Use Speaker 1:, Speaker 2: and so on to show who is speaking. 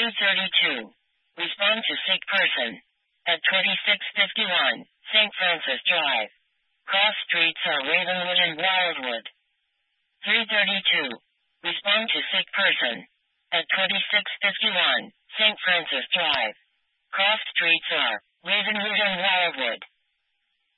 Speaker 1: 232. Respond to sick person. At 2651 St. Francis Drive. Cross streets are Ravenwood and Wildwood. 332. Respond to sick person. At 2651 St. Francis Drive. Cross streets are Ravenwood and Wildwood.